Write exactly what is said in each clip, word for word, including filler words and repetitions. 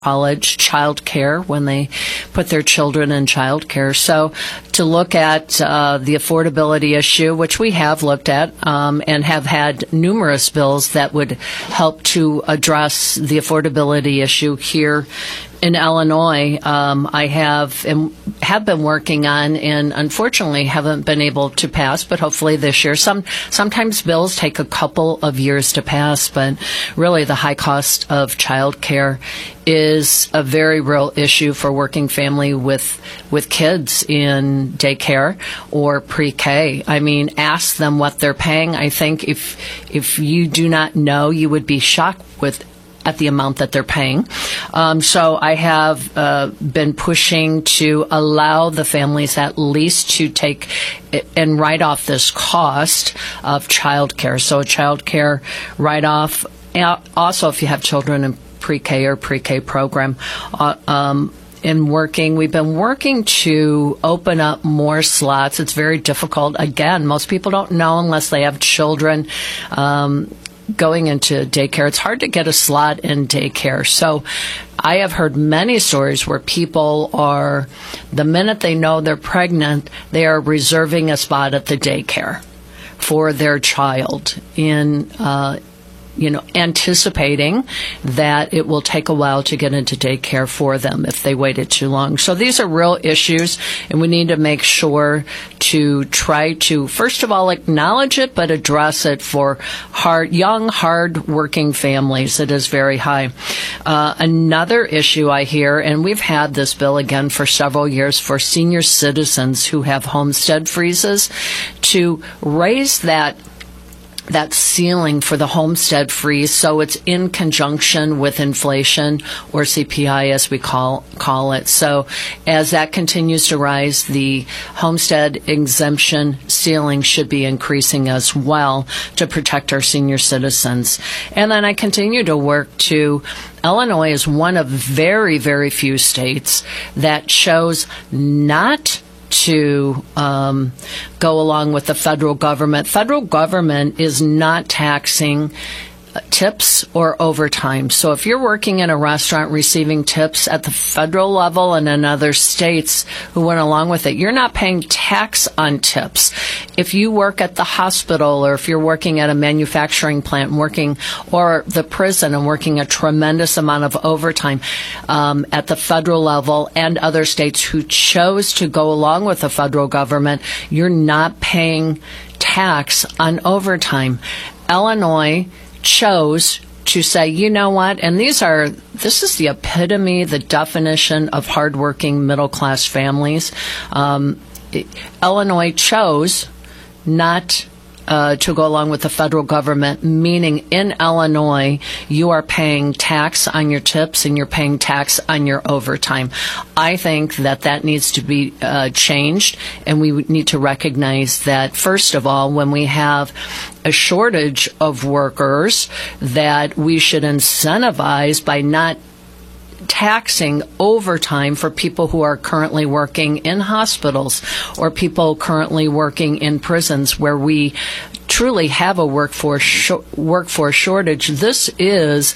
college child care when they put their children in child care. So to look at uh, the affordability issue, which we have looked at um, and have had numerous bills that would help to address the affordability issue here in Illinois, um, I have and have been working on, and unfortunately haven't been able to pass, but hopefully this year. Some sometimes bills take a couple of years to pass, but really the high cost of child care is a very real issue for working family with with kids in daycare or pre-K. I mean, ask them what they're paying. I think if if you do not know, you would be shocked with at the amount that they're paying. Um, so I have uh, been pushing to allow the families at least to take and write off this cost of child care. So a child care write-off. Also, if you have children in pre-K or pre-K program, uh, um, in working, we've been working to open up more slots. It's very difficult. Again, most people don't know unless they have children um, going into daycare. It's hard to get a slot in daycare. So I have heard many stories where people are, the minute they know they're pregnant, they are reserving a spot at the daycare for their child in uh you know, anticipating that it will take a while to get into daycare for them if they waited too long. So these are real issues, and we need to make sure to try to, first of all, acknowledge it, but address it for hard, young, hard-working families. It is very high. Uh, another issue I hear, and we've had this bill again for several years for senior citizens who have homestead freezes, to raise that that ceiling for the homestead freeze, so it's in conjunction with inflation, or C P I as we call call it. So as that continues to rise, the homestead exemption ceiling should be increasing as well to protect our senior citizens. And then I continue to work to, Illinois is one of very, very few states that chose not to um, go along with the federal government. Federal government is not taxing tips or overtime. So if you're working in a restaurant receiving tips at the federal level and in other states who went along with it, you're not paying tax on tips. If you work at the hospital, or if you're working at a manufacturing plant and working, or the prison and working a tremendous amount of overtime um, at the federal level and other states who chose to go along with the federal government, you're not paying tax on overtime. Illinois chose to say, you know what, and these are, this is the epitome, the definition of hardworking middle-class families. Um, Illinois chose not uh, to go along with the federal government, meaning in Illinois, you are paying tax on your tips and you're paying tax on your overtime. I think that that needs to be uh, changed, and we need to recognize that, first of all, when we have a shortage of workers, that we should incentivize by not taxing overtime for people who are currently working in hospitals or people currently working in prisons where we truly have a workforce sh- workforce shortage. This is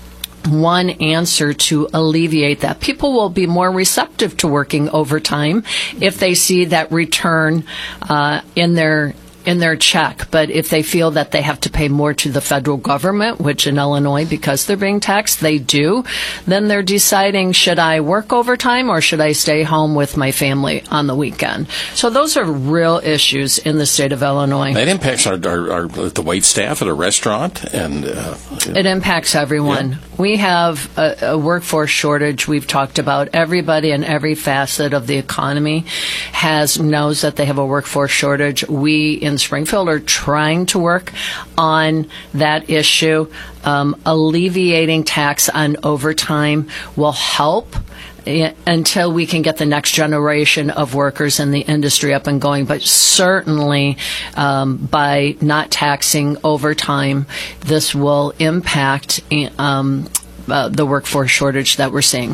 one answer to alleviate that. People will be more receptive to working overtime if they see that return uh, in their in their check. But if they feel that they have to pay more to the federal government, which in Illinois, because they're being taxed, they do, then they're deciding, should I work overtime or should I stay home with my family on the weekend? So those are real issues in the state of Illinois. That impacts our, our, our the wait staff at a restaurant, and uh, it impacts everyone. Yeah. We have a, a workforce shortage. We've talked about everybody in every facet of the economy has knows that they have a workforce shortage. We in Springfield are trying to work on that issue. Um, alleviating tax on overtime will help until we can get the next generation of workers in the industry up and going. But certainly um, by not taxing overtime, this will impact um, uh, the workforce shortage that we're seeing.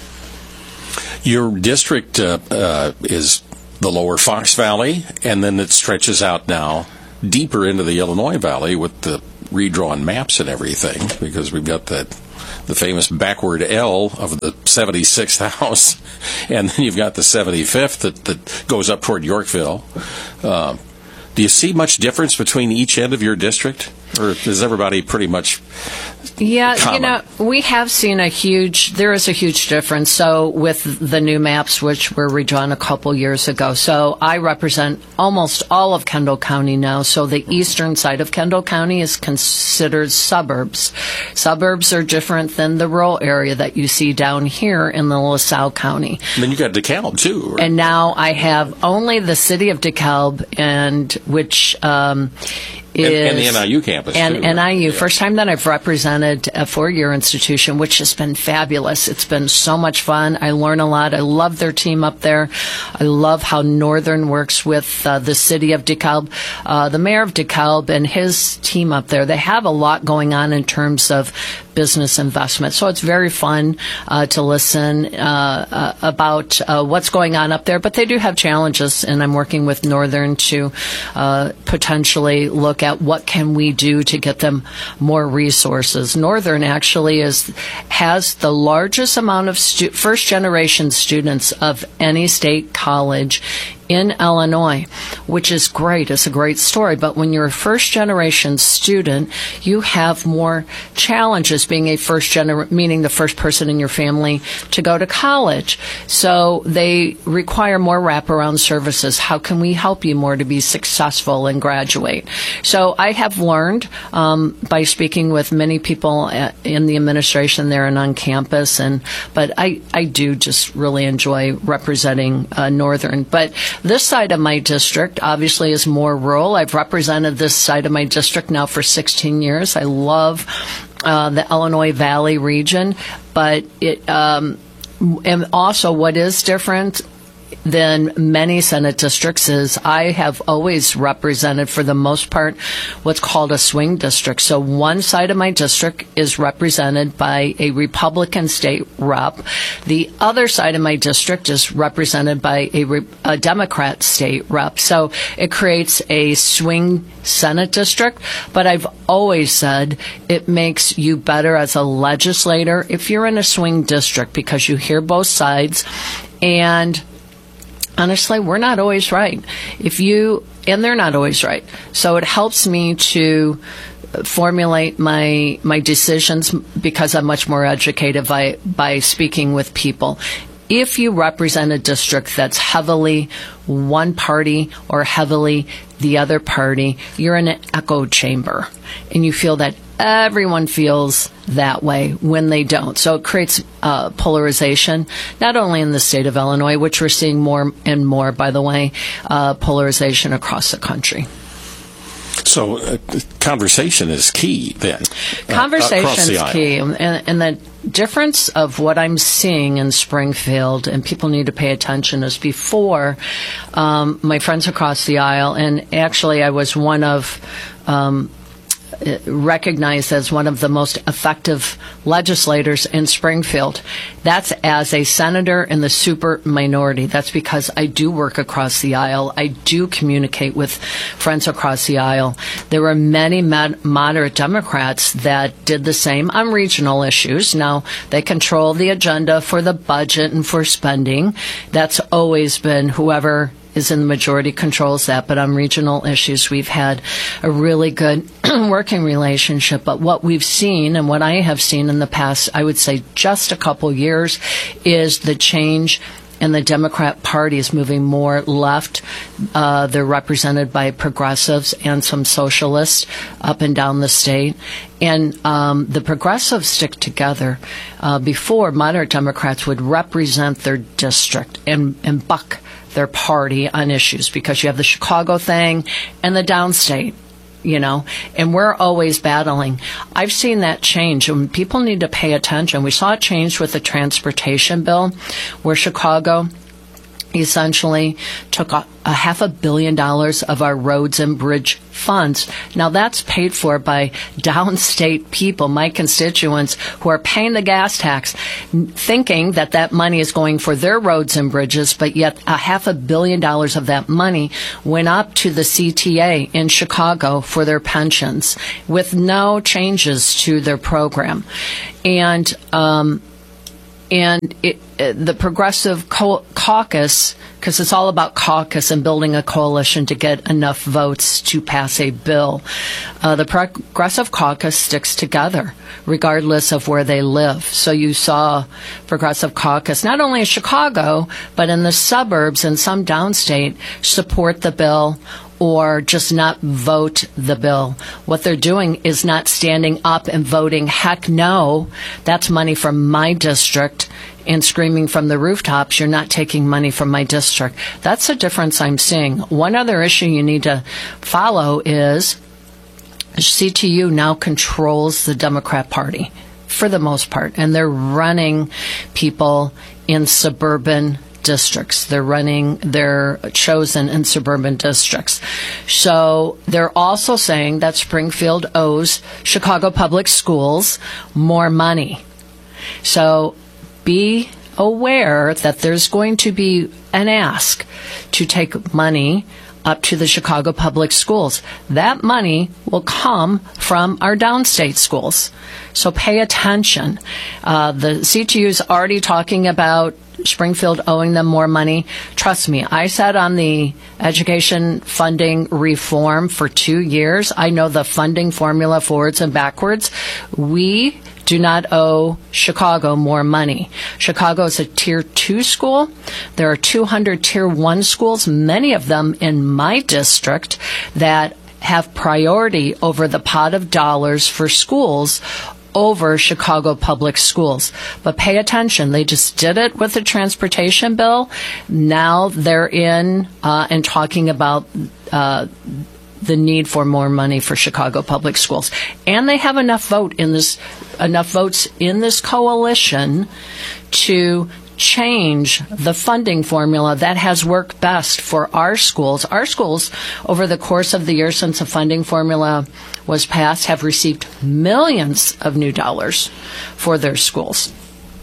Your district uh, uh, is the lower Fox Valley, and then it stretches out now deeper into the Illinois Valley with the redrawn maps and everything, because we've got that the famous backward L of the seventy-sixth House, and then you've got the seventy-fifth that, that goes up toward Yorkville. Uh, do you see much difference between each end of your district? Or is everybody pretty much Yeah, common? You know, we have seen a huge, there is a huge difference. So with the new maps, which were redrawn a couple years ago, so I represent almost all of Kendall County now. So the eastern side of Kendall County is considered suburbs. Suburbs are different than the rural area that you see down here in the LaSalle County. And then you got DeKalb, too. Right? And now I have only the city of DeKalb, and which um, is... And, and the N I U campus, and too. N I U. Yeah. First time that I've represented a four-year institution, which has been fabulous. It's been so much fun. I learn a lot. I love their team up there. I love how Northern works with uh, the city of DeKalb. Uh, the mayor of DeKalb and his team up there, they have a lot going on in terms of business investment. So it's very fun uh, to listen uh, uh, about uh, what's going on up there. But they do have challenges, and I'm working with Northern to uh, potentially look at what can we do to get them more resources. Northern actually is has the largest amount of stu- first-generation students of any state college in Illinois, which is great. It's a great story. But when you're a first-generation student, you have more challenges being a first gener- meaning the first person in your family to go to college. So they require more wraparound services. How can we help you more to be successful and graduate? So I have learned um, by speaking with many people at, in the administration there and on campus, and but I, I do just really enjoy representing uh, Northern. But this side of my district obviously is more rural. I've represented this side of my district now for sixteen years. I love uh, the Illinois Valley region, but it um, and also what is different than many Senate districts is I have always represented, for the most part, what's called a swing district. So one side of my district is represented by a Republican state rep. The other side of my district is represented by a, re- a Democrat state rep. So it creates a swing Senate district. But I've always said it makes you better as a legislator if you're in a swing district, because you hear both sides. And honestly, we're not always right. If you, and they're not always right. So it helps me to formulate my my decisions because I'm much more educated by by speaking with people. If you represent a district that's heavily one party or heavily the other party, you're in an echo chamber, and you feel that everyone feels that way when they don't. So it creates uh, polarization, not only in the state of Illinois, which we're seeing more and more, by the way, uh, polarization across the country. So uh, conversation is key then. Conversation uh, is the key. And, and the difference of what I'm seeing in Springfield, and people need to pay attention, is before um, my friends across the aisle, and actually I was one of um, recognized as one of the most effective legislators in Springfield. That's as a senator in the super minority. That's because I do work across the aisle. I do communicate with friends across the aisle. There were many mod- moderate Democrats that did the same on regional issues. Now, they control the agenda for the budget and for spending. That's always been whoever is in the majority controls that, but on regional issues we've had a really good working relationship. But what we've seen, and what I have seen in the past, I would say just a couple years, is the change in the Democrat Party is moving more left. Uh, they're represented by progressives and some socialists up and down the state. And um, the progressives stick together. Uh, before, moderate Democrats would represent their district and, and buck their party on issues, because you have the Chicago thing and the downstate, you know, and we're always battling. I've seen that change, and people need to pay attention. We saw it change with the transportation bill, where Chicago essentially took a, a half a billion dollars of our roads and bridge funds. Now that's paid for by downstate people, my constituents, who are paying the gas tax, thinking that that money is going for their roads and bridges, but yet a half a billion dollars of that money went up to the C T A in Chicago for their pensions with no changes to their program. And, um, And it, uh, the Progressive Co- Caucus, because it's all about caucus and building a coalition to get enough votes to pass a bill, uh, the Progressive Caucus sticks together regardless of where they live. So you saw Progressive Caucus, not only in Chicago, but in the suburbs and some downstate, support the bill or just not vote the bill. What they're doing is not standing up and voting, heck no, that's money from my district, and screaming from the rooftops, you're not taking money from my district. That's the difference I'm seeing. One other issue you need to follow is C T U now controls the Democrat Party for the most part, and they're running people in suburban districts. They're running, they're chosen in suburban districts. So they're also saying that Springfield owes Chicago Public Schools more money. So be aware that there's going to be an ask to take money up to the Chicago Public Schools. That money will come from our downstate schools. So pay attention. Uh, the C T U is already talking about Springfield owing them more money. Trust me, I sat on the education funding reform for two years. I know the funding formula forwards and backwards. We do not owe Chicago more money. Chicago is a tier two school. There are two hundred tier one schools, many of them in my district, that have priority over the pot of dollars for schools over Chicago Public Schools. But pay attention, they just did it with the transportation bill. Now they're in uh, and talking about uh, the need for more money for Chicago Public Schools. And they have enough vote in this, enough votes in this coalition to change the funding formula that has worked best for our schools. Our schools, over the course of the year since the funding formula was passed, have received millions of new dollars for their schools.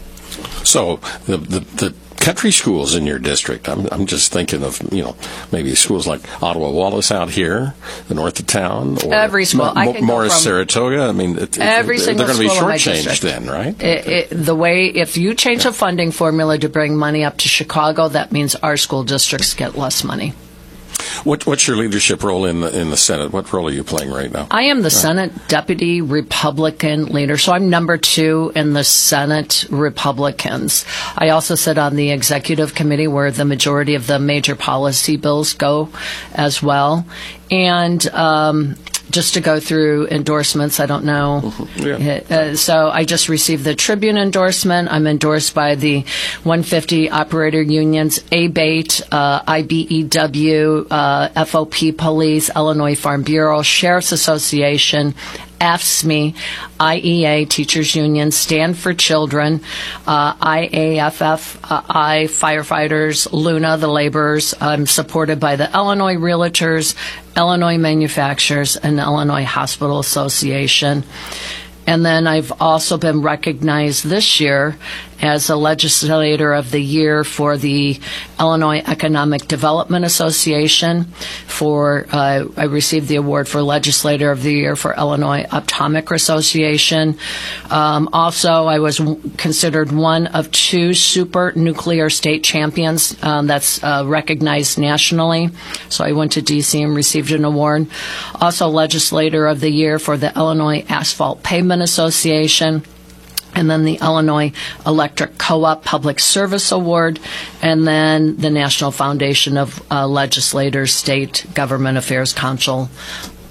So the, the, the country schools in your district, I'm, I'm just thinking of, you know, maybe schools like Ottawa Wallace out here, the north of town, or every school. Mo- I can Morris go from Saratoga. I mean, it, every it, single they're going to be school in my shortchanged district. then, right? It, it, the way, if you change the funding formula to bring money up to Chicago, that means our school districts get less money. What, what's your leadership role in the in the Senate? What role are you playing right now? I am the Senate Deputy Republican Leader, so I'm number two in the Senate Republicans. I also sit on the Executive Committee where the majority of the major policy bills go as well. And um, just to go through endorsements, I don't know. Mm-hmm. Yeah. Uh, so I just received the Tribune endorsement. I'm endorsed by the one fifty operator unions, A B A T, uh, I B E W, uh, F O P Police, Illinois Farm Bureau, Sheriff's Association, A F S M E, I E A, Teachers Union, Stand for Children, uh, I A F F I, Firefighters, Luna, the laborers. I'm supported by the Illinois Realtors, Illinois Manufacturers, and Illinois Hospital Association. And then I've also been recognized this year as a Legislator of the Year for the Illinois Economic Development Association. For uh, I received the award for Legislator of the Year for Illinois Optometric Association. Um, also, I was w- considered one of two super nuclear state champions um, that's uh, recognized nationally. So I went to D C and received an award. Also, Legislator of the Year for the Illinois Asphalt Pavement Association. And then the Illinois Electric Co-op Public Service Award, and then the National Foundation of uh, Legislators State Government Affairs Council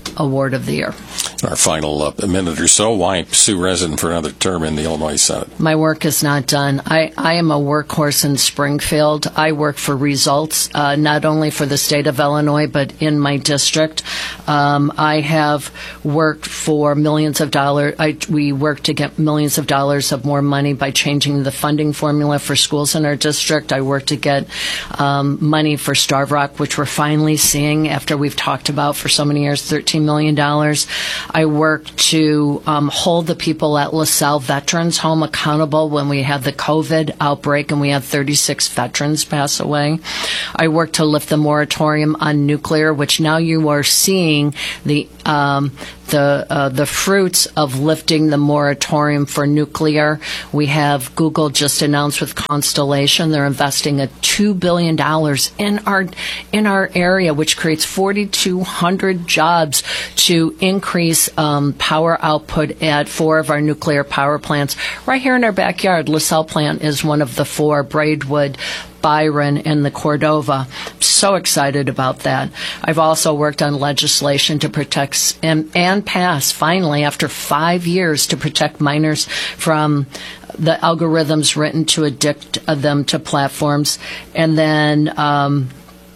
Award of the Year. Our final uh, minute or so, why Sue Rezin for another term in the Illinois Senate? My work is not done. I, I am a workhorse in Springfield. I work for results, uh, not only for the state of Illinois, but in my district. Um, I have worked for millions of dollars. I, we worked to get millions of dollars of more money by changing the funding formula for schools in our district. I worked to get um, money for Starve Rock, which we're finally seeing after we've talked about for so many years, thirteen million dollars. I worked to um, hold the people at LaSalle Veterans Home accountable when we had the COVID outbreak and we had thirty-six veterans pass away. I worked to lift the moratorium on nuclear, which now you are seeing the um, the uh, the fruits of lifting the moratorium for nuclear. We have Google just announced with Constellation they're investing a two billion dollars in our in our area, which creates forty-two hundred jobs to increase um, power output at four of our nuclear power plants right here in our backyard. LaSalle plant is one of the four. Braidwood, Byron, and the Cordova. So excited about that. I've also worked on legislation to protect and, and pass, finally, after five years, to protect minors from the algorithms written to addict them to platforms. And then, um,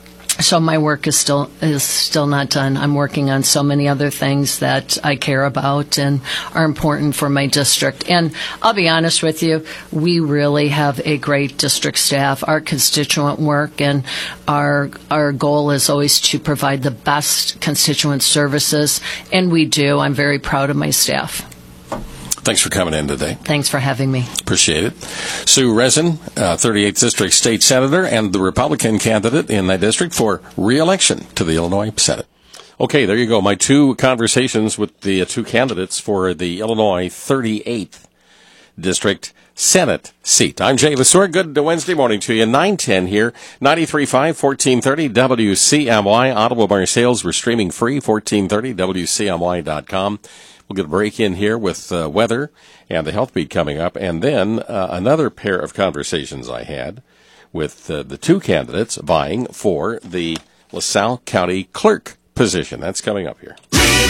so my work is still is still not done. I'm working on so many other things that I care about and are important for my district. And I'll be honest with you, we really have a great district staff. Our constituent work and our our goal is always to provide the best constituent services, and we do. I'm very proud of my staff. Thanks for coming in today. Thanks for having me. Appreciate it. Sue Rezin, uh, thirty-eighth District State Senator and the Republican candidate in that district for re-election to the Illinois Senate. Okay, there you go. My two conversations with the uh, two candidates for the Illinois thirty-eighth District Senate seat. I'm Jay Lesor. Good Wednesday morning to you. nine ten here, ninety-three point five, fourteen thirty W C M Y. Audible bar sales, we're streaming free, fourteen thirty W C M Y dot com. We'll get a break in here with uh, weather and the health beat coming up. And then uh, another pair of conversations I had with uh, the two candidates vying for the LaSalle County Clerk position. That's coming up here.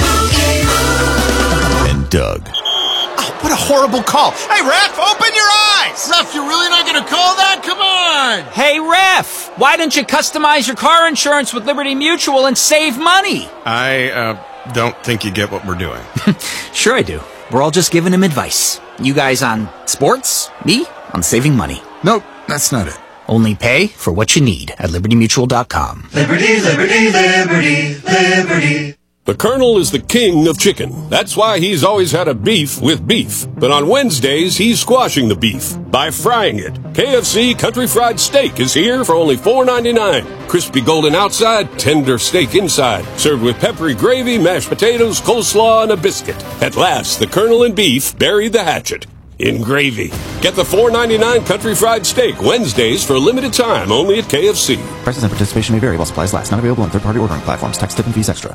And Doug. Oh, what a horrible call. Hey, ref, open your eyes. Ref, you're really not going to call that? Come on. Hey, ref, why don't you customize your car insurance with Liberty Mutual and save money? I, uh... don't think you get what we're doing. Sure I do. We're all just giving him advice. You guys on sports, me on saving money. Nope, that's not it. Only pay for what you need at liberty mutual dot com. Liberty, liberty, liberty, liberty. The Colonel is the king of chicken. That's why he's always had a beef with beef. But on Wednesdays, he's squashing the beef by frying it. K F C Country Fried Steak is here for only four ninety-nine. Crispy golden outside, tender steak inside. Served with peppery gravy, mashed potatoes, coleslaw, and a biscuit. At last, the Colonel and beef buried the hatchet in gravy. Get the four ninety-nine Country Fried Steak Wednesdays for a limited time only at K F C. Prices and participation may vary while supplies last. Not available on third-party ordering platforms. Tax, tip, and fees extra.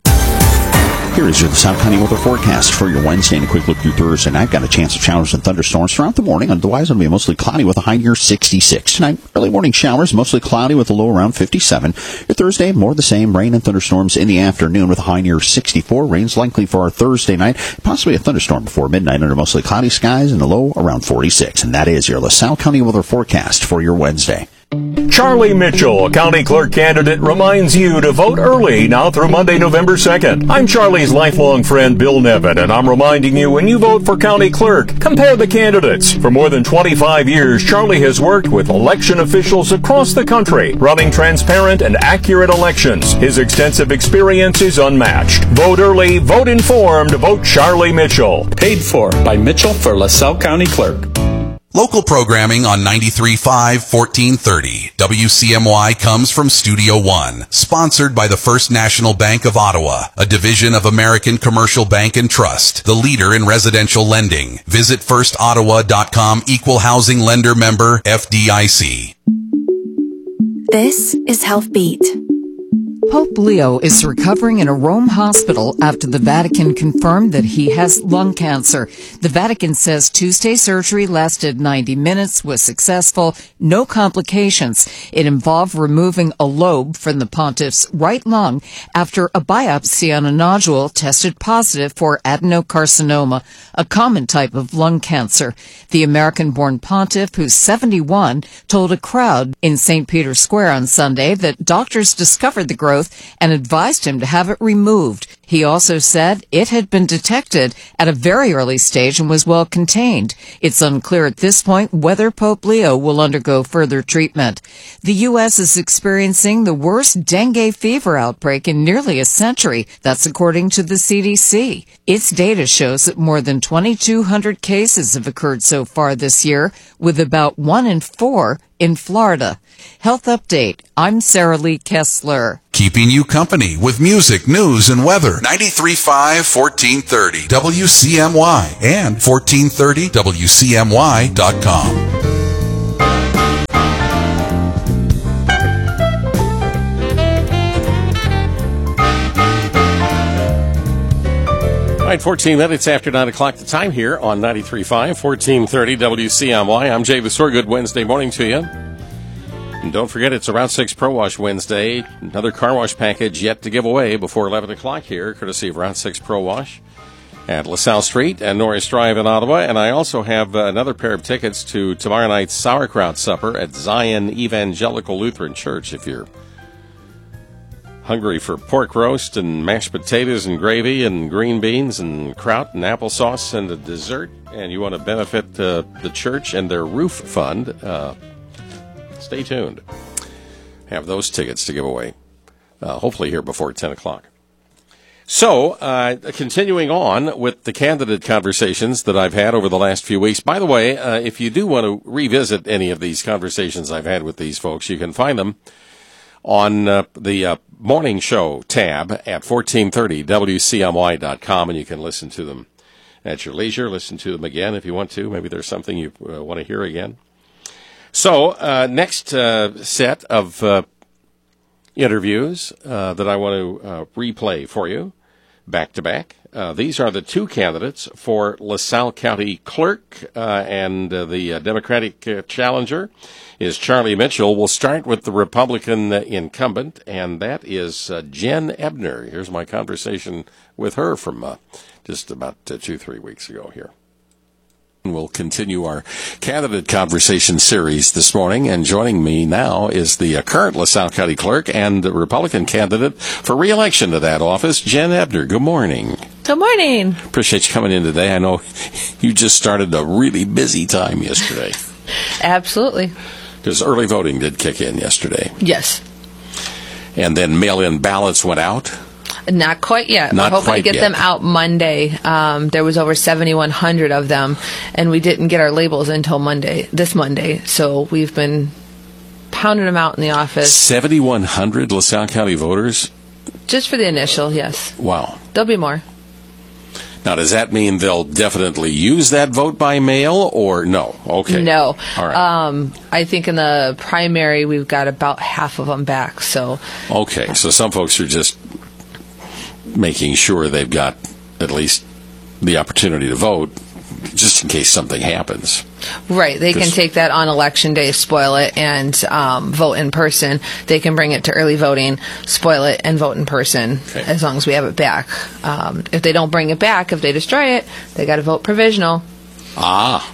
Here is your South County weather forecast for your Wednesday and a quick look through Thursday night. Got a chance of showers and thunderstorms throughout the morning. Otherwise, it'll be mostly cloudy with a high near sixty-six. Tonight, early morning showers, mostly cloudy with a low around fifty-seven. Your Thursday, more of the same, rain and thunderstorms in the afternoon with a high near sixty-four. Rain's likely for our Thursday night, possibly a thunderstorm before midnight under mostly cloudy skies and a low around forty-six. And that is your LaSalle County weather forecast for your Wednesday. Charlie Mitchell, county clerk candidate, reminds you to vote early now through Monday, November second. I'm Charlie's lifelong friend, Bill Nevin, and I'm reminding you when you vote for county clerk, compare the candidates. For more than twenty-five years, Charlie has worked with election officials across the country, running transparent and accurate elections. His extensive experience is unmatched. Vote early, vote informed, vote Charlie Mitchell. Paid for by Mitchell for LaSalle County Clerk. Local programming on ninety-three point five, fourteen thirty. W C M Y comes from Studio One, sponsored by the First National Bank of Ottawa, a division of American Commercial Bank and Trust, the leader in residential lending. Visit first ottawa dot com, equal housing lender member, F D I C. This is Health Beat. Pope Leo is recovering in a Rome hospital after the Vatican confirmed that he has lung cancer. The Vatican says Tuesday's surgery lasted ninety minutes, was successful, no complications. It involved removing a lobe from the pontiff's right lung after a biopsy on a nodule tested positive for adenocarcinoma, a common type of lung cancer. The American-born pontiff, who's seventy-one, told a crowd in Saint Peter's Square on Sunday that doctors discovered the growth and advised him to have it removed. He also said it had been detected at a very early stage and was well contained. It's unclear at this point whether Pope Leo will undergo further treatment. The U S is experiencing the worst dengue fever outbreak in nearly a century. That's according to the C D C. Its data shows that more than twenty-two hundred cases have occurred so far this year, with about one in four in Florida. Health Update. I'm Sarah Lee Kessler. Keeping you company with music, news, and weather. ninety-three point five, fourteen thirty W C M Y and fourteen thirty W C M Y dot com. All right, fourteen minutes after nine o'clock, the time here on ninety-three point five, fourteen thirty W C M Y. I'm Jay Vasor. Good Wednesday morning to you. And don't forget, it's Route six Pro Wash Wednesday. Another car wash package yet to give away before eleven o'clock here, courtesy of Route six Pro Wash at LaSalle Street and Norris Drive in Ottawa. And I also have uh, another pair of tickets to tomorrow night's sauerkraut supper at Zion Evangelical Lutheran Church. If you're hungry for pork roast and mashed potatoes and gravy and green beans and kraut and applesauce and a dessert, and you want to benefit uh, the church and their roof fund, uh, stay tuned. Have those tickets to give away, uh, hopefully here before ten o'clock. So, uh, continuing on with the candidate conversations that I've had over the last few weeks. By the way, uh, if you do want to revisit any of these conversations I've had with these folks, you can find them on uh, the uh, morning show tab at fourteen thirty W C M Y dot com, and you can listen to them at your leisure. Listen to them again if you want to. Maybe there's something you uh, want to hear again. So, uh, next uh, set of uh, interviews uh, that I want to uh, replay for you, back to back. Uh, these are the two candidates for LaSalle County Clerk, uh, and uh, the uh, Democratic uh, challenger is Charlie Mitchell. We'll start with the Republican uh, incumbent, and that is uh, Jen Ebner. Here's my conversation with her from uh, just about uh, two, three weeks ago here. We'll continue our candidate conversation series this morning, and joining me now is the uh, current LaSalle County Clerk and the Republican candidate for re-election to that office, Jen Ebner. Good morning. Good morning. Appreciate you coming in today. I know you just started a really busy time yesterday. Absolutely. Because early voting did kick in yesterday. Yes. And then mail-in ballots went out. Not quite yet. Not We're hoping quite to get yet. them out Monday. Um, there was over seventy-one hundred of them, and we didn't get our labels until Monday, this Monday. So we've been pounding them out in the office. seventy-one hundred LaSalle County voters? Just for the initial, yes. Wow. There'll be more. Now, does that mean they'll definitely use that vote by mail, or no? Okay. No. All right. Um, I think in the primary, we've got about half of them back. So. Okay, so some folks are just making sure they've got at least the opportunity to vote, just in case something happens. Right. They can take that on election day, spoil it, and um, vote in person. They can bring it to early voting, spoil it, and vote in person, okay, as long as we have it back. Um, if they don't bring it back, if they destroy it, they got to vote provisional. Ah.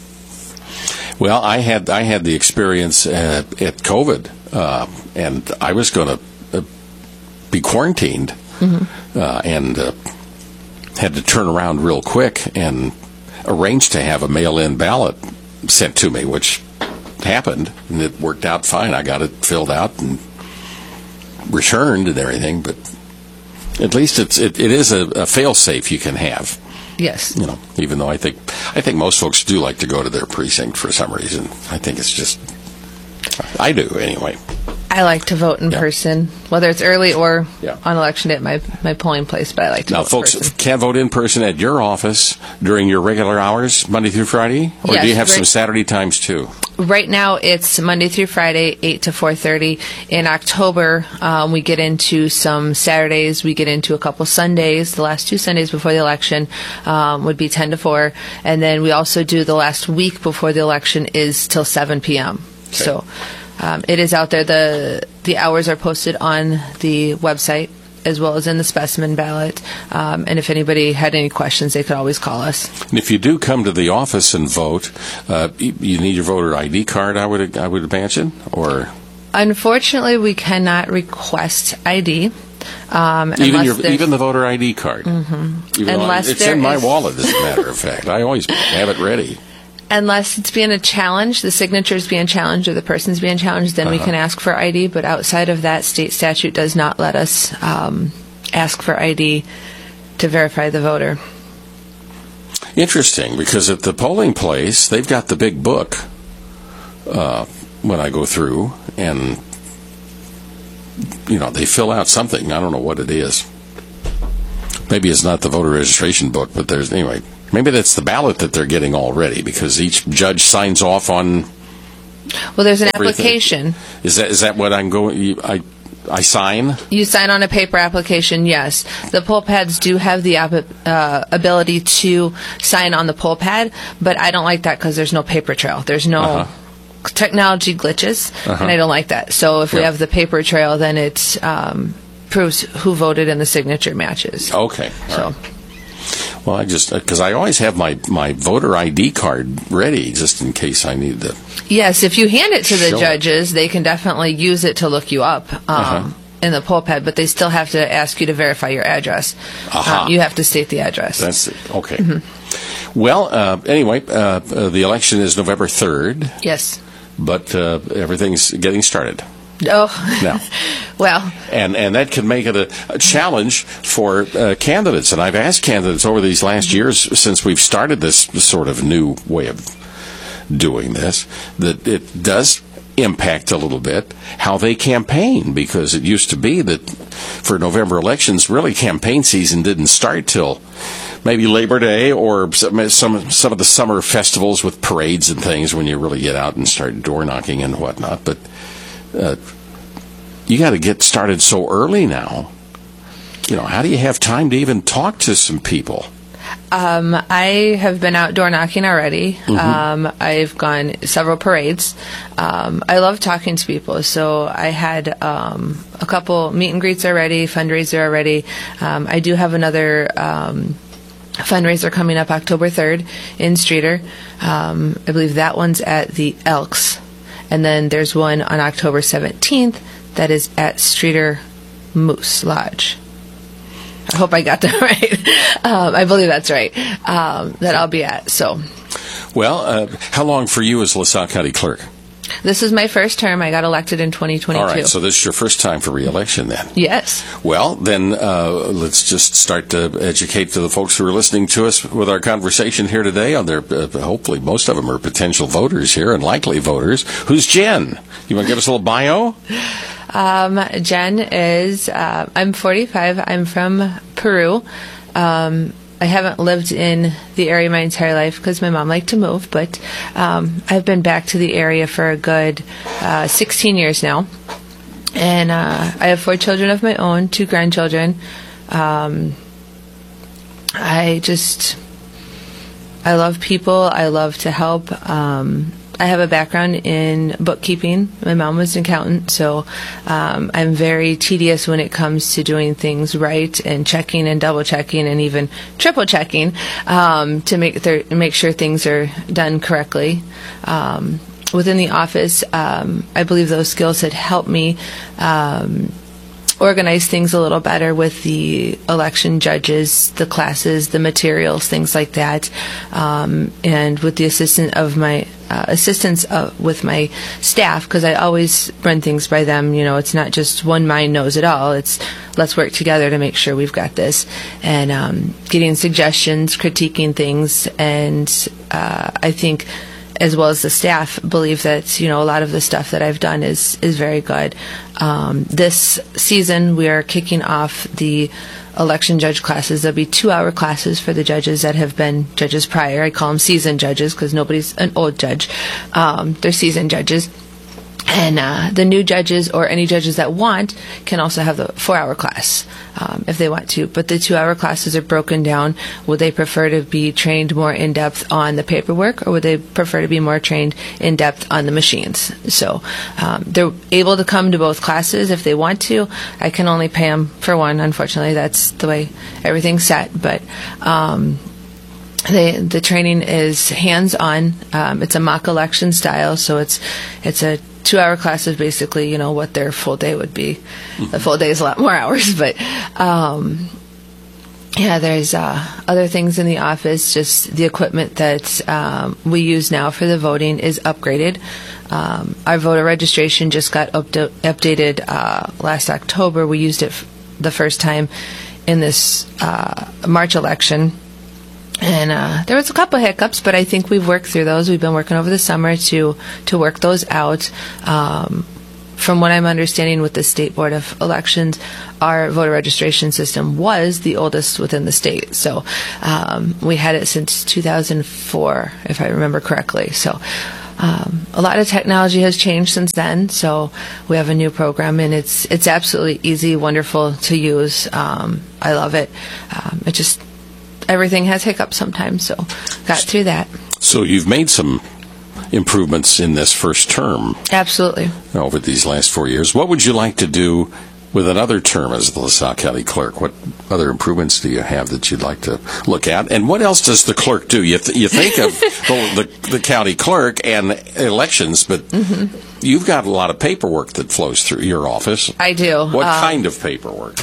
Well, I had I had the experience at, at COVID, uh, and I was going to uh, be quarantined, mm-hmm. uh, and uh, had to turn around real quick and arranged to have a mail-in ballot sent to me, which happened, and it worked out fine. I got it filled out and returned and everything, but at least it's it, it is a, a fail-safe you can have. Yes. You know, even though I think I think most folks do like to go to their precinct for some reason. I think it's just, I do anyway. I like to vote in yeah. person, whether it's early or yeah. on election day at my, my polling place, but I like to now, vote folks in person. can't vote in person at your office during your regular hours, Monday through Friday? Or yes, do you have right. some Saturday times too? Right now, it's Monday through Friday, eight to four thirty. In October, um, we get into some Saturdays. We get into a couple Sundays. The last two Sundays before the election um, would be ten to four. And then we also do the last week before the election is till seven p.m. Okay. So um, it is out there. The, the hours are posted on the website, as well as in the specimen ballot. Um, and if anybody had any questions, they could always call us. And if you do come to the office and vote, uh, you, you need your voter I D card, I would I would imagine, or unfortunately, we cannot request I D. Um, even your, even the voter I D card. Mm-hmm. Even unless I, it's in my is, wallet, as a matter of fact. I always have it ready. Unless it's being a challenge, the signature's being challenged or the person's being challenged, then uh-huh. we can ask for I D. But outside of that, state statute does not let us um, ask for I D to verify the voter. Interesting, because at the polling place, they've got the big book uh, when I go through, and, you know, they fill out something. I don't know what it is. Maybe it's not the voter registration book, but there's, anyway... Maybe that's the ballot that they're getting already, because each judge signs off on. Well, there's an everything. Application. Is that is that what I'm going? I I sign. You sign on a paper application. Yes, the poll pads do have the uh, ability to sign on the poll pad, but I don't like that because there's no paper trail. There's no uh-huh. technology glitches, uh-huh. and I don't like that. So if yeah. we have the paper trail, then it um, proves who voted and the signature matches. Okay. All so. Right. Well, I just, because I always have my, my voter I D card ready just in case I need to. Yes, if you hand it to the judges, it. they can definitely use it to look you up um, uh-huh. in the poll pad, but they still have to ask you to verify your address. Uh-huh. Um, you have to state the address. That's it. Okay. Mm-hmm. Well, uh, anyway, uh, uh, the election is November third. Yes. But uh, everything's getting started. Oh, no. Well, and and that can make it a, a challenge for uh, candidates. And I've asked candidates over these last years, since we've started this sort of new way of doing this, that it does impact a little bit how they campaign, because it used to be that for November elections, really campaign season didn't start till maybe Labor Day or some some some of the summer festivals with parades and things, when you really get out and start door knocking and whatnot. But Uh, you got to get started so early now. You know, how do you have time to even talk to some people? Um, I have been out door knocking already. Mm-hmm. Um, I've gone several parades. Um, I love talking to people, so I had um, a couple meet and greets already, fundraiser already. Um, I do have another um, fundraiser coming up October third in Streator. Um, I believe that one's at the Elks. And then there's one on October seventeenth that is at Streator Moose Lodge. I hope I got that right. Um, I believe that's right. Um, that I'll be at. So, well, uh, how long for you as LaSalle County Clerk? This is my first term. I got elected in twenty twenty-two. All right, so this is your first time for re-election then? Yes. Well, then uh, let's just start to educate to the folks who are listening to us with our conversation here today. On their, uh, hopefully most of them are potential voters here and likely voters. Who's Jen? You want to give us a little bio? Um, Jen is, uh, I'm forty-five. I'm from Peru. Um, I haven't lived in the area my entire life because my mom liked to move, but um, I've been back to the area for a good uh, sixteen years now. And uh, I have four children of my own, two grandchildren. Um, I just, I love people. I love to help. Um, I have a background in bookkeeping. My mom was an accountant, so um, I'm very tedious when it comes to doing things right and checking and double checking and even triple checking um, to make th- make sure things are done correctly. Um, within the office, um, I believe those skills had helped me um, organize things a little better with the election judges, the classes, the materials, things like that, um, and with the assistant of my uh, assistance uh, with my staff, because I always run things by them. You know, it's not just one mind knows it all. It's let's work together to make sure we've got this, and um, getting suggestions, critiquing things, and uh, I think, as well as the staff, believe that, you know, a lot of the stuff that I've done is, is very good. Um, this season, we are kicking off the election judge classes. There'll be two-hour classes for the judges that have been judges prior. I call them seasoned judges because nobody's an old judge. Um, they're seasoned judges. And uh, the new judges or any judges that want can also have the four-hour class um, if they want to. But the two-hour classes are broken down. Would they prefer to be trained more in-depth on the paperwork, or would they prefer to be more trained in-depth on the machines? So um, they're able to come to both classes if they want to. I can only pay them for one. Unfortunately, that's the way everything's set. But um, they, the training is hands-on. Um, it's a mock election style, so it's it's a two-hour class is basically, you know, what their full day would be. Mm-hmm. The full day is a lot more hours, but um, yeah, there's uh, other things in the office. Just the equipment that um, we use now for the voting is upgraded. Um, our voter registration just got upda- updated uh, last October. We used it f- the first time in this uh, March election. And uh, there was a couple of hiccups, but I think we've worked through those. We've been working over the summer to to work those out. Um, from what I'm understanding with the State Board of Elections, our voter registration system was the oldest within the state. So um, we had it since two thousand four, if I remember correctly. So um, a lot of technology has changed since then. So we have a new program, and it's it's absolutely easy, wonderful to use. Um, I love it. Um, it just everything has hiccups sometimes, so got through that. So you've made some improvements in this first term. Absolutely. Over these last four years. What would you like to do with another term as the LaSalle County Clerk? What other improvements do you have that you'd like to look at? And what else does the clerk do? You, th- you think of the, the, the county clerk and elections, but mm-hmm. you've got a lot of paperwork that flows through your office. I do. What um, kind of paperwork?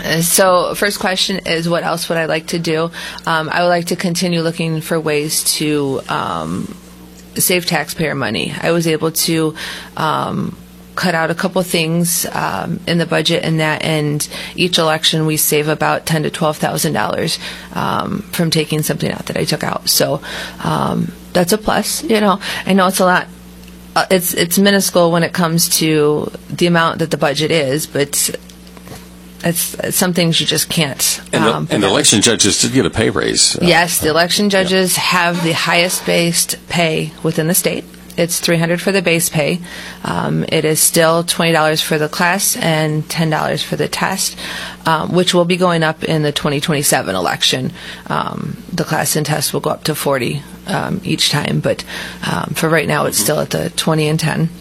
So first question is, what else would I like to do? Um, I would like to continue looking for ways to um, save taxpayer money. I was able to um, cut out a couple things um, in the budget, and that, and each election we save about ten to twelve thousand dollars um, from taking something out that I took out. So um, that's a plus. You know, I know it's a lot. Uh, it's it's minuscule when it comes to the amount that the budget is, but It's, it's some things you just can't. And, the, um, and the election judges did get a pay raise. Uh, yes, the election judges yeah. have the highest based pay within the state. It's three hundred dollars for the base pay. Um, it is still twenty dollars for the class and ten dollars for the test, um, which will be going up in the twenty twenty-seven election. Um, the class and test will go up to forty dollars um, each time, but um, for right now, it's still at the twenty and ten.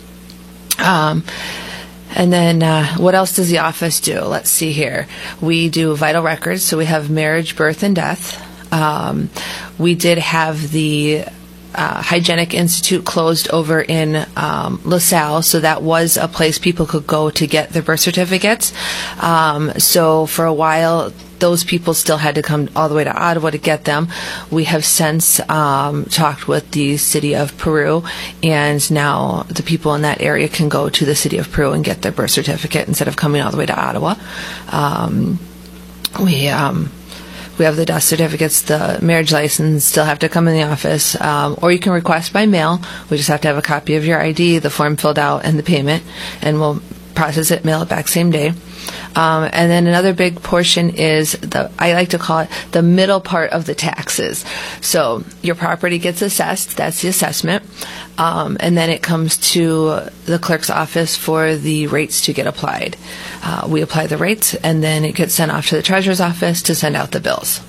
Um, And then uh, what else does the office do? Let's see here. We do vital records, so we have marriage, birth, and death. Um, we did have the uh, Hygienic Institute closed over in um, LaSalle, so that was a place people could go to get their birth certificates. Um, so for a while, those people still had to come all the way to Ottawa to get them. We have since um, talked with the city of Peru, and now the people in that area can go to the city of Peru and get their birth certificate instead of coming all the way to Ottawa. Um, we um, we have the death certificates, the marriage license still have to come in the office, um, or you can request by mail. We just have to have a copy of your I D, the form filled out, and the payment, and we'll process it, mail it back same day. Um, and then another big portion is the, I like to call it the middle part of the taxes. So your property gets assessed, that's the assessment, um, and then it comes to the clerk's office for the rates to get applied. Uh, we apply the rates, and then it gets sent off to the treasurer's office to send out the bills.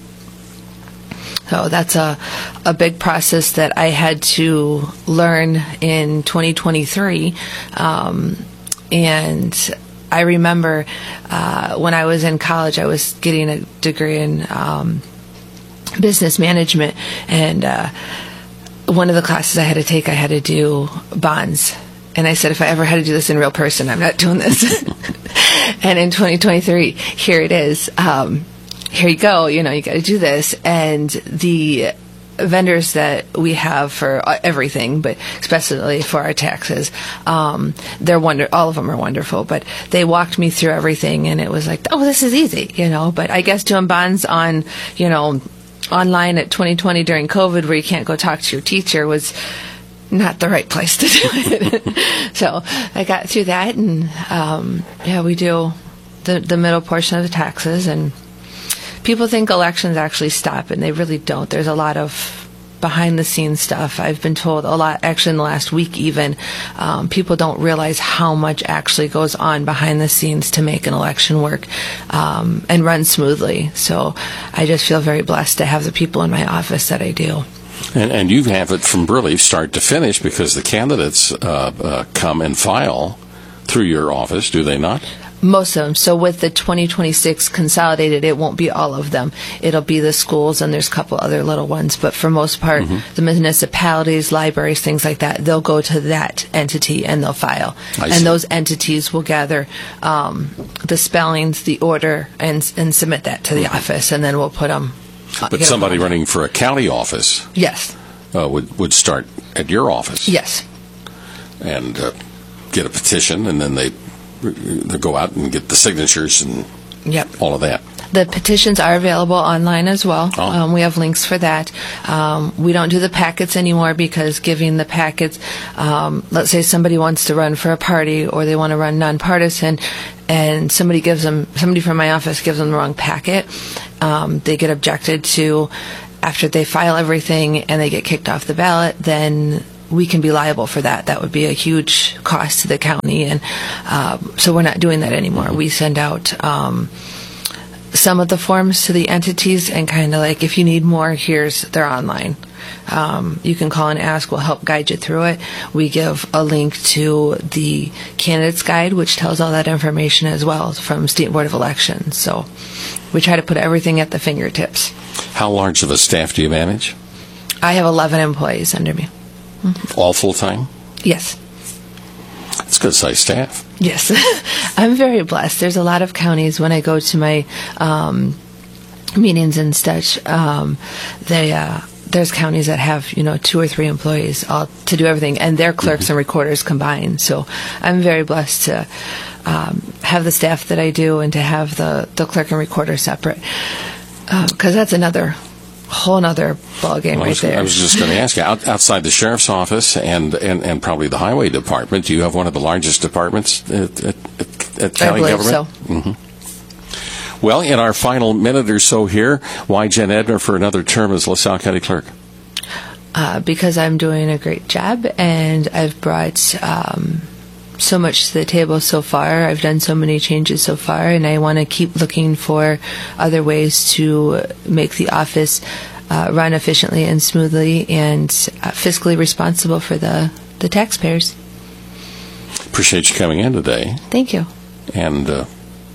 So that's a, a big process that I had to learn in twenty twenty-three, um, and I remember uh, when I was in college, I was getting a degree in um, business management, and uh, one of the classes I had to take, I had to do bonds. And I said, if I ever had to do this in real person, I'm not doing this. And in twenty twenty-three, here it is. Um, here you go. You know, you got to do this. And the vendors that we have for everything, but especially for our taxes, um, they're wonder. All of them are wonderful, but they walked me through everything, and it was like, oh, this is easy, you know. But I guess doing bonds on, you know, online at twenty twenty during COVID, where you can't go talk to your teacher, was not the right place to do it. So I got through that, and um, yeah, we do the the middle portion of the taxes, and people think elections actually stop, and they really don't. There's a lot of behind-the-scenes stuff. I've been told a lot, actually in the last week even, um, people don't realize how much actually goes on behind the scenes to make an election work um, and run smoothly. So I just feel very blessed to have the people in my office that I do. And, and you have it from really start to finish because the candidates uh, uh, come and file through your office, do they not? Most of them. So with the twenty twenty-six consolidated, it won't be all of them. It'll be the schools, and there's a couple other little ones. But for most part, mm-hmm. the municipalities, libraries, things like that, they'll go to that entity and they'll file. I and see. Those entities will gather um, the spellings, the order, and and submit that to the mm-hmm. office, and then we'll put them. Uh, but somebody running for a county office, yes, uh, would would start at your office, yes, and uh, get a petition, and then they. They go out and get the signatures and yep. all of that. The petitions are available online as well. Oh. Um, we have links for that. Um, we don't do the packets anymore because giving the packets, um, let's say somebody wants to run for a party or they want to run nonpartisan, and somebody gives them, somebody from my office gives them the wrong packet, um, they get objected to. After they file everything and they get kicked off the ballot, then we can be liable for that. That would be a huge cost to the county, and uh, so we're not doing that anymore. We send out um, some of the forms to the entities, and kind of like, if you need more, here's they're online. Um, you can call and ask. We'll help guide you through it. We give a link to the candidates guide, which tells all that information as well from State Board of Elections. So we try to put everything at the fingertips. How large of a staff do you manage? I have eleven employees under me. Mm-hmm. All full-time? Yes. It's a good-sized staff. Yes. I'm very blessed. There's a lot of counties, when I go to my um, meetings and such, um, they, uh, there's counties that have, you know, two or three employees all to do everything, and their clerks mm-hmm. and recorders combined. So I'm very blessed to um, have the staff that I do and to have the, the clerk and recorder separate, because uh, that's another whole other ballgame well, right there. I was just going to ask you, out, outside the sheriff's office and, and, and probably the highway department, do you have one of the largest departments at, at, at county I believe government? So. Mm-hmm. Well, in our final minute or so here, why Jen Ebner for another term as LaSalle County Clerk? Uh, because I'm doing a great job, and I've brought um, so much to the table so far. I've done so many changes so far, and I want to keep looking for other ways to make the office uh, run efficiently and smoothly and uh, fiscally responsible for the, the taxpayers. Appreciate you coming in today. Thank you. And uh,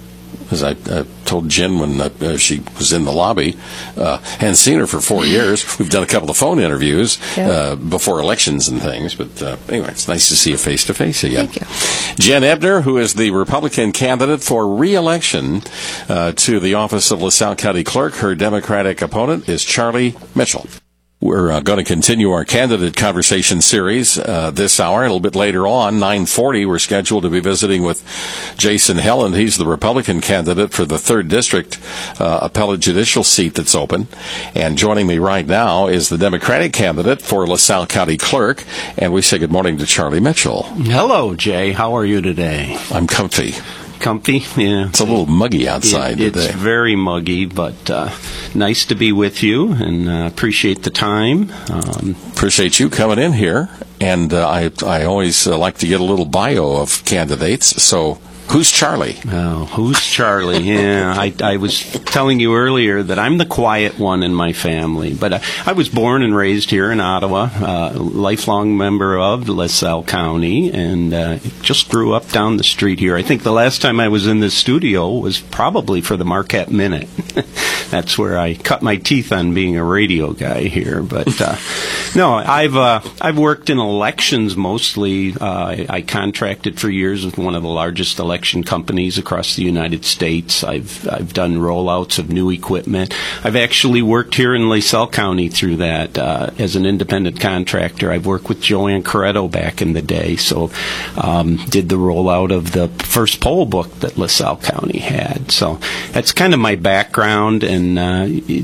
as I uh, told Jen when uh, she was in the lobby, uh, hadn't seen her for four years. We've done a couple of phone interviews yeah. uh, before elections and things. But uh, anyway, it's nice to see you face-to-face again. Thank you. Jen Ebner, who is the Republican candidate for re-election uh, to the office of LaSalle County Clerk. Her Democratic opponent is Charlie Mitchell. We're uh, going to continue our candidate conversation series uh, this hour. A little bit later on, nine forty, we're scheduled to be visiting with Jason Helland. He's the Republican candidate for the third District uh, appellate judicial seat that's open. And joining me right now is the Democratic candidate for LaSalle County Clerk. And we say good morning to Charlie Mitchell. Hello, Jay. How are you today? I'm comfy. Comfy, yeah. It's a little muggy outside it, today. It's very muggy, but uh, nice to be with you, and uh, appreciate the time. Um, appreciate you coming in here, and uh, I I always uh, like to get a little bio of candidates. So, who's Charlie? Oh, who's Charlie? Yeah, I, I was telling you earlier that I'm the quiet one in my family, but I, I was born and raised here in Ottawa, uh, lifelong member of LaSalle County, and uh, just grew up down the street here. I think the last time I was in this studio was probably for the Marquette Minute. That's where I cut my teeth on being a radio guy here. But uh, no, I've uh, I've worked in elections mostly. Uh, I, I contracted for years with one of the largest election companies across the United States. I've I've done rollouts of new equipment. I've actually worked here in LaSalle County through that uh, as an independent contractor. I've worked with Joanne Coretto back in the day, so um, did the rollout of the first poll book that LaSalle County had. So that's kind of my background, and uh, it,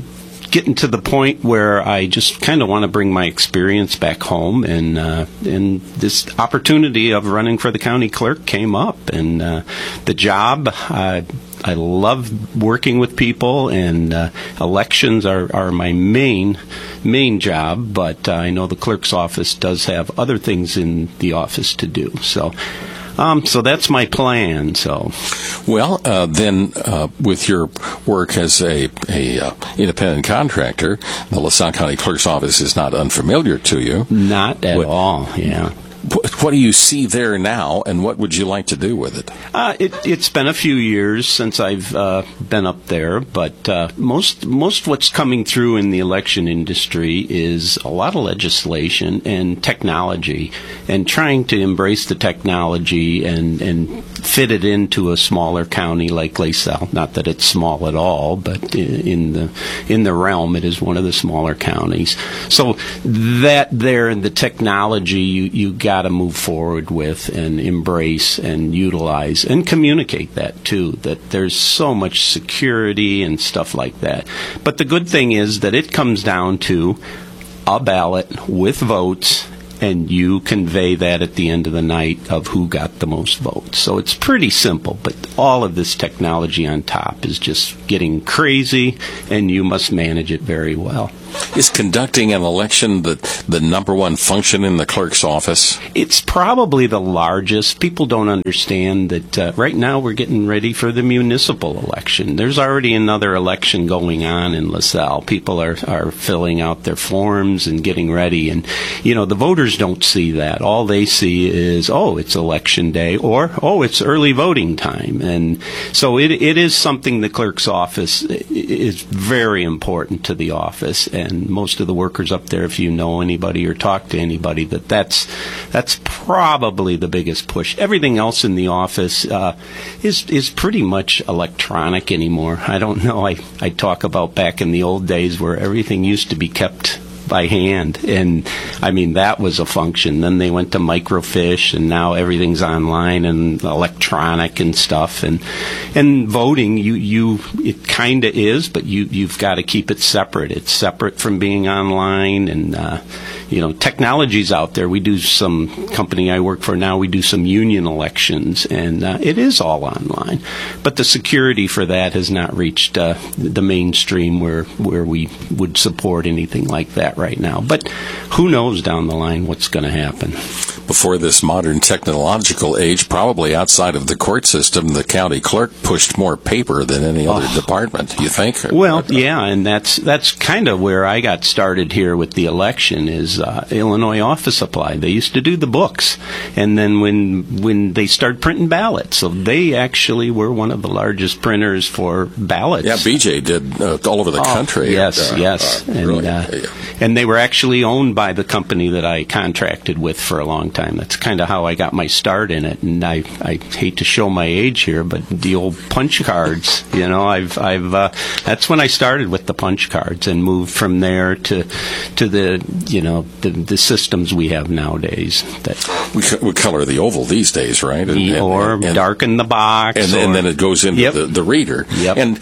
getting to the point where I just kind of want to bring my experience back home, and uh, and this opportunity of running for the county clerk came up, and uh, the job. Uh, I love working with people, and uh, elections are, are my main main job, but uh, I know the clerk's office does have other things in the office to do. So um, so that's my plan. So, Well, uh, then uh, with your work as a, a uh, independent contractor, the LaSalle County Clerk's office is not unfamiliar to you. Not at What- all, yeah. What, what do you see there now, and what would you like to do with it? Uh, it, it's been a few years since I've uh, been up there, but uh, most most what's coming through in the election industry is a lot of legislation and technology, and trying to embrace the technology and, and fit it into a smaller county like LaSalle. Not that it's small at all, but in the in the realm, it is one of the smaller counties. So that there and the technology you you got to move forward with and embrace and utilize and communicate that too, that there's so much security and stuff like that. But the good thing is that it comes down to a ballot with votes, and you convey that at the end of the night of who got the most votes. So it's pretty simple, but all of this technology on top is just getting crazy, and you must manage it very well. Is conducting an election the, the number one function in the clerk's office? It's probably the largest. People don't understand that uh, right now we're getting ready for the municipal election. There's already another election going on in LaSalle. People are, are filling out their forms and getting ready. And, you know, the voters don't see that. All they see is, oh, it's election day, or, oh, it's early voting time. And so it, it is something the clerk's office is very important to the office. And most of the workers up there, if you know anybody or talk to anybody, that that's that's probably the biggest push. Everything else in the office uh, is is pretty much electronic anymore. I don't know. I, I talk about back in the old days where everything used to be kept by hand, and I mean that was a function. Then they went to microfiche, and now everything's online and electronic and stuff. And and voting, you you it kind of is, but you you've got to keep it separate. It's separate from being online, and uh, you know technology's out there. We do some company I work for now. We do some union elections, and uh, it is all online. But the security for that has not reached uh, the mainstream where where we would support anything like that right now. But who knows down the line what's going to happen. Before this modern technological age, probably outside of the court system, the county clerk pushed more paper than any other Oh. department, you think? Well, yeah, and that's that's kind of where I got started here with the election is uh, Illinois Office Supply. They used to do the books, and then when when they started printing ballots, so they actually were one of the largest printers for ballots. Yeah, B J did uh, all over the Oh, country. Yes, Uh, yes. uh, and, really, uh, yeah. and they were actually owned by the company that I contracted with for a long time. That's kind of how I got my start in it. And I, I hate to show my age here, but the old punch cards, you know, I've, I've, uh, that's when I started with the punch cards and moved from there to, to the, you know, the, the systems we have nowadays. That we, co- we color the oval these days, right? And, and- or and- darken the box. and, or, and then it goes into Yep. the, the reader. Yep. And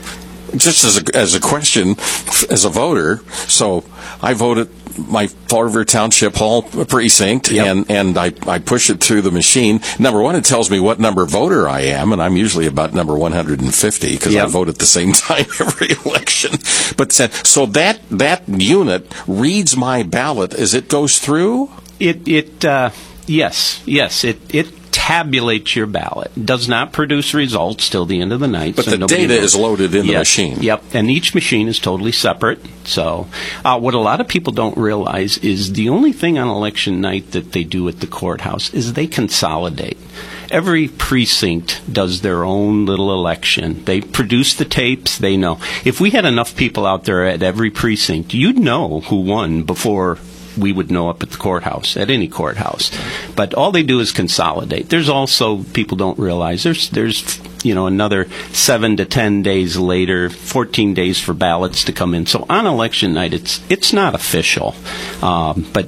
just as a, as a question, as a voter, so I voted my Fall River Township Hall precinct, Yep. and, and I, I push it through the machine. Number one, it tells me what number voter I am, and I'm usually about number one hundred fifty because I Yep. vote at the same time every election. But sa- so that that unit reads my ballot as it goes through? It, it, uh, yes, yes, it, it tabulates your ballot. It does not produce results till the end of the night. But so the nobody data knows. is loaded in the Yes, machine. Yep, and each machine is totally separate. So uh, what a lot of people don't realize is the only thing on election night that they do at the courthouse is they consolidate. Every precinct does their own little election. They produce the tapes. They know. If we had enough people out there at every precinct, you'd know who won before we would know up at the courthouse, at any courthouse. But all they do is consolidate. There's also, people don't realize, there's, there's you know, another seven to ten days later, fourteen days for ballots to come in. So on election night, it's it's not official. Um, but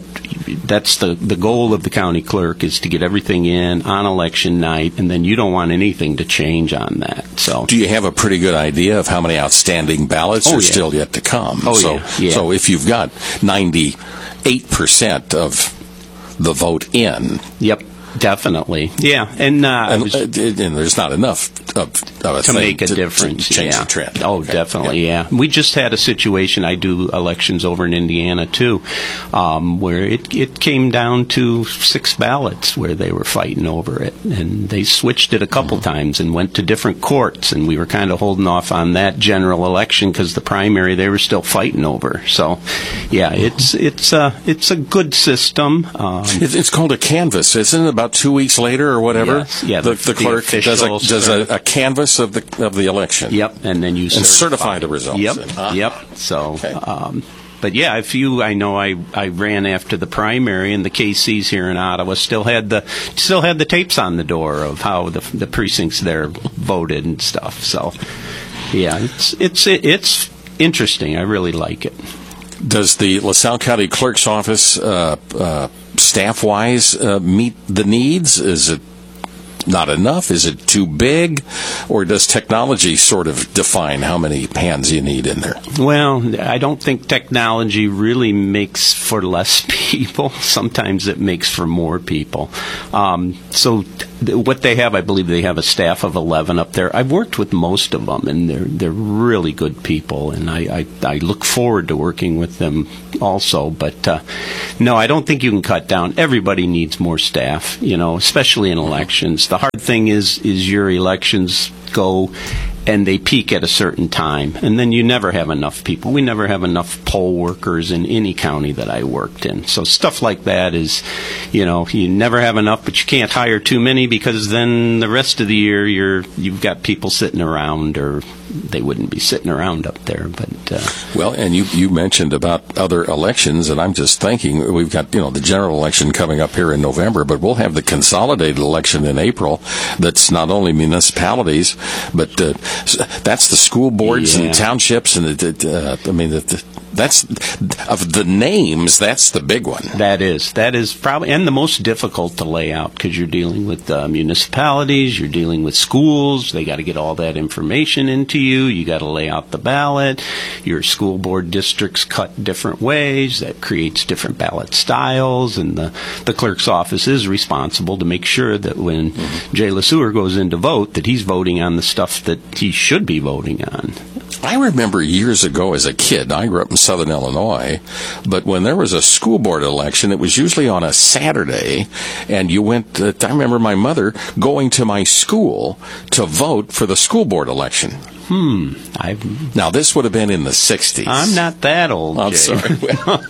that's the, the goal of the county clerk is to get everything in on election night, and then you don't want anything to change on that. So, do you have a pretty good idea of how many outstanding ballots oh, are yeah. still yet to come? Oh, so, yeah. yeah. So if you've got ninety-eight percent of the vote in. Yep. Definitely, yeah, and, uh, and, was, uh, and there's not enough of, of a to make a to, difference, to change yeah. the trend. Oh, okay. definitely, yeah. yeah. We just had a situation. I do elections over in Indiana too, um, where it it came down to six ballots where they were fighting over it, and they switched it a couple mm-hmm. times and went to different courts, and we were kind of holding off on that general election because the primary they were still fighting over. So, yeah, it's it's a it's a good system. Um, it, it's called a canvass, isn't it? About two weeks later. Or whatever, yes. yeah, the, the, the clerk the does, a, does a, a canvass of the of the election. Yep, and then you and certify, certify the results. Yep, and, uh, yep. So, okay. um, but yeah, if you, I know I, I ran after the primary, and the K Cs here in Ottawa still had the still had the tapes on the door of how the the precincts there voted and stuff. So, yeah, it's it's it's interesting. I really like it. Does the LaSalle County Clerk's Office, uh, uh, staff-wise, uh, meet the needs? Is it not enough? Is it too big? Or does technology sort of define how many hands you need in there? Well, I don't think technology really makes for less people. Sometimes it makes for more people. Um, so th- what they have, I believe they have a staff of eleven up there. I've worked with most of them, and they're they're really good people, and I, I, I look forward to working with them also. But uh, no, I don't think you can cut down. Everybody needs more staff, you know, especially in elections. The hard thing is is your elections go and they peak at a certain time, and then you never have enough people. We never have enough poll workers in any county that I worked in. So stuff like that is, you know, you never have enough, but you can't hire too many because then the rest of the year you're you've got people sitting around, or they wouldn't be sitting around up there. But uh, well, and you you mentioned about other elections, and I'm just thinking we've got, you know, the general election coming up here in November, but we'll have the consolidated election in April. That's not only municipalities, but uh, that's the school boards yeah. and townships, and the, uh, I mean, the, the, that's of the names. That's the big one. That is that is probably and the most difficult to lay out because you're dealing with uh, municipalities, you're dealing with schools. They got to get all that information into you. You got to lay out the ballot. Your school board districts cut different ways. That creates different ballot styles, and the the clerk's office is responsible to make sure that when mm-hmm. Jay LeSueur goes in to vote, that he's voting on the stuff that he should be voting on. I remember years ago as a kid, I grew up in Southern Illinois, but when there was a school board election, it was usually on a Saturday, and you went, uh, I remember my mother going to my school to vote for the school board election. Hmm. I've, now, this would have been in the sixties. I'm not that old, I'm Jay. sorry. Well,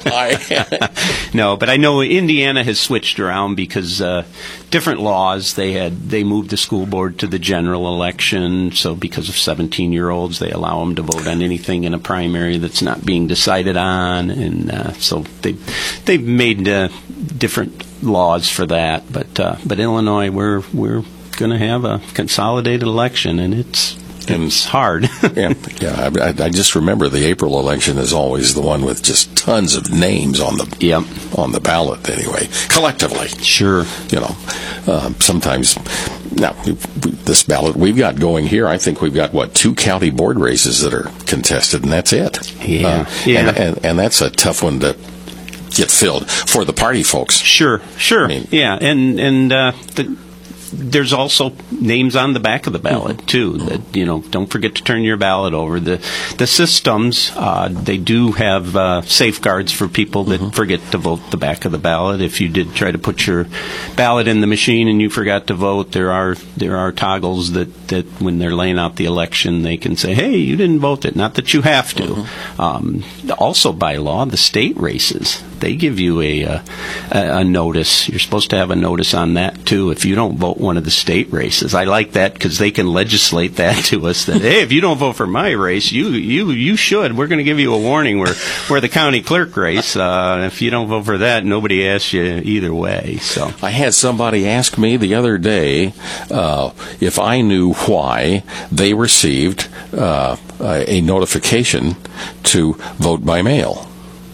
I, no, but I know Indiana has switched around because uh, different laws. They had they moved the school board to the general election, so because of seventeen-year-olds, they allow them to vote on anything in a primary that's not being decided on, and uh, so they they've made uh, different laws for that. But uh, but Illinois, we're we're going to have a consolidated election, and it's. It's hard. yeah, yeah. I, I just remember the April election is always the one with just tons of names on the yep. on the ballot. Anyway, collectively, sure. You know, uh, sometimes now this ballot we've got going here. I think we've got what two county board races that are contested, and that's it. Yeah, uh, yeah, and, and and that's a tough one to get filled for the party folks. Sure, sure. I mean, yeah, and and uh, the. There's also names on the back of the ballot mm-hmm. too. That you know, don't forget to turn your ballot over. The the systems uh, they do have uh, safeguards for people that mm-hmm. forget to vote the back of the ballot. If you did try to put your ballot in the machine and you forgot to vote, there are there are toggles that, that when they're laying out the election, they can say, "Hey, you didn't vote it." Not that you have to. Mm-hmm. Um, also, by law, the state races. They give you a, a a notice. You're supposed to have a notice on that too if you don't vote one of the state races. I like that because they can legislate that to us that hey, if you don't vote for my race, you you you should. We're going to give you a warning. Where where the county clerk race, uh, if you don't vote for that, nobody asks you either way. So I had somebody ask me the other day uh, if I knew why they received uh, a notification to vote by mail.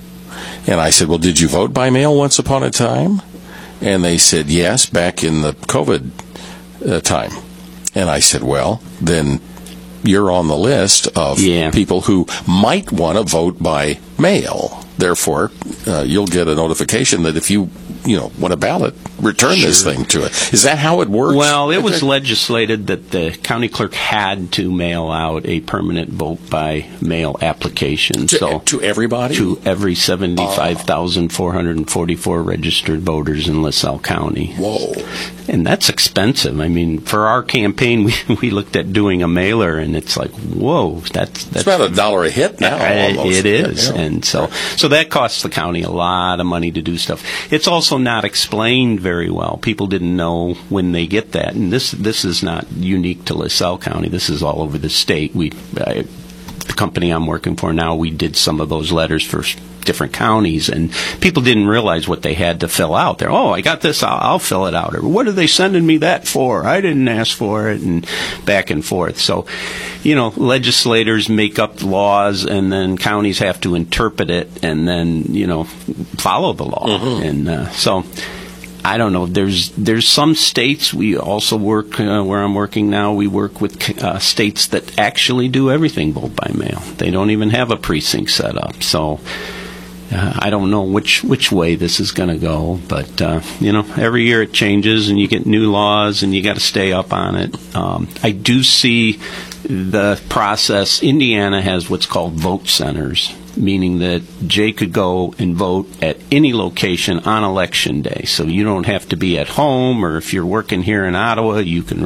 And I said, well, did you vote by mail once upon a time? And they said, yes, back in the COVID uh, time. And I said, well, then you're on the list of yeah. people who might want to vote by mail. Therefore, uh, you'll get a notification that if you, you know, want a ballot, return sure. this thing to it. Is that how it works? Well, it was legislated that the county clerk had to mail out a permanent vote by mail application. To, so to everybody? To every seventy-five thousand four hundred forty-four registered voters in LaSalle County. Whoa. And that's expensive. I mean, for our campaign, we, we looked at doing a mailer, and it's like, whoa, that's... that's it's about a dollar a hit now, uh, almost. It is. Yeah. And so, so that costs the county a lot of money to do stuff. It's also not explained very well. People didn't know when they get that. And this this is not unique to LaSalle County. This is all over the state. We, I, the company I'm working for now, we did some of those letters for different counties, and people didn't realize what they had to fill out. They're, oh, I got this, I'll, I'll fill it out. Or what are they sending me that for? I didn't ask for it, and back and forth. So, you know, legislators make up laws, and then counties have to interpret it, and then, you know, follow the law. Mm-hmm. And uh, so, I don't know. There's there's some states, we also work, uh, where I'm working now, we work with uh, states that actually do everything vote by mail. They don't even have a precinct set up. So, Uh, I don't know which which way this is going to go, but uh, you know, every year it changes, and you get new laws, and you got to stay up on it. Um, I do see the process. Indiana has what's called vote centers, meaning that Jay could go and vote at any location on election day. So you don't have to be at home, or if you're working here in Ottawa, you can